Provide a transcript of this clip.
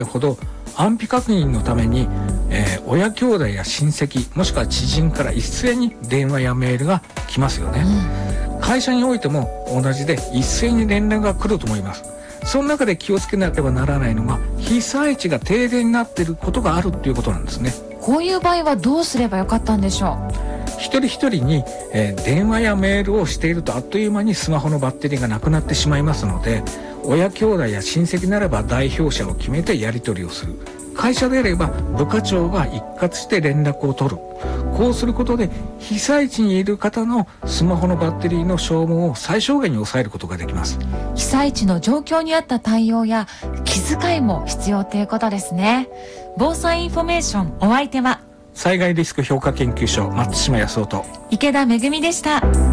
ほど安否確認のために、親兄弟や親戚もしくは知人から一斉に電話やメールが来ますよね。会社においても同じで一斉に連絡が来ると思います。その中で気をつけなければならないのが、被災地が停電になっていることがあるっていうことなんですね。 こういう場合はどうすればよかったんでしょ一人一人に、電話やメールをしているとあっという間にスマホのバッテリーがなくなってしまいますので、親兄弟や親戚ならば代表者を決めてやり取りをする。会社であれば部課長が一括して連絡を取る。こうすることで被災地にいる方のスマホのバッテリーの消耗を最小限に抑えることができます。 う。被災地の状況に合った対応や気遣いも必要ということですね。防災インフォメーション、お相手は災害リスク評価研究所松島康夫と池田めぐみでした。